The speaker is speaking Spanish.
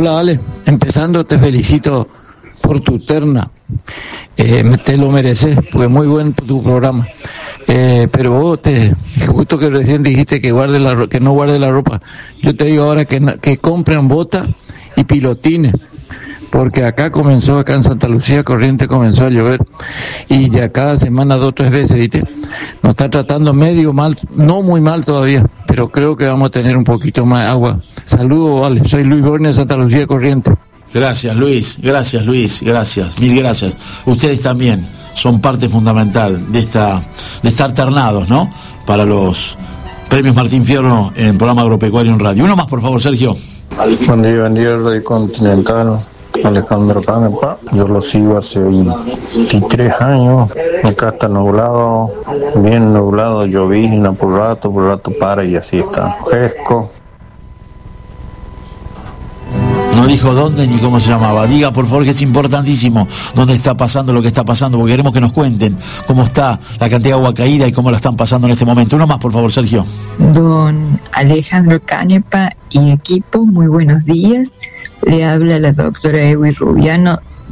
Hola Ale, empezando te felicito por tu terna, te lo mereces, porque muy buen tu programa, pero vos justo que recién dijiste que que no guarde la ropa, yo te digo ahora que compren botas y pilotines, porque acá en Santa Lucía Corrientes comenzó a llover y ya cada semana 2 o 3 veces, ¿viste? Nos está tratando medio mal, no muy mal todavía, pero creo que vamos a tener un poquito más agua. Saludos, vale, soy Luis Borne de Santa Lucía Corrientes. Gracias Luis, gracias, mil gracias. Ustedes también son parte fundamental de estar ternados, ¿no? Para los premios Martín Fierro en el programa agropecuario en radio. Uno más, por favor, Sergio. Buen día, Radio Continental. Alejandro Canepa, yo lo sigo hace 23 años, acá está nublado, bien nublado, llovizna por rato para y así está, fresco. No dijo dónde ni cómo se llamaba. Diga, por favor, que es importantísimo dónde está pasando lo que está pasando, porque queremos que nos cuenten cómo está la cantidad de agua caída y cómo la están pasando en este momento. Uno más, por favor, Sergio. Don Alejandro Canepa y equipo, muy buenos días. Le habla la doctora Ewi Rubiano